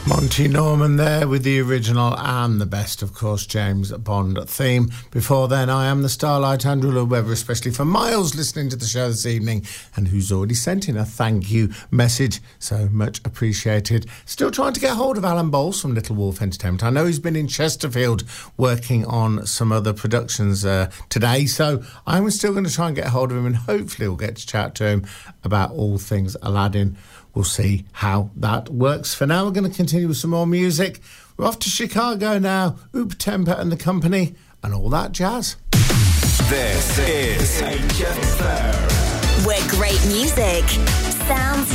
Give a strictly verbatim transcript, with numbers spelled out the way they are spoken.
Monty Norman there with the original and the best, of course, James Bond theme. Before then, I Am the Starlight, Andrew Lloyd Webber, especially for Miles listening to the show this evening and who's already sent in a thank you message. So much appreciated. Still trying to get hold of Alan Bowles from Little Wolf Entertainment. I know he's been in Chesterfield working on some other productions uh, today, so I'm still going to try and get hold of him and hopefully we'll get to chat to him about all things Aladdin. We'll see how that works. For now, we're going to continue with some more music. We're off to Chicago now. Oop Temper and the Company and all that jazz. This is H F M, where great music sounds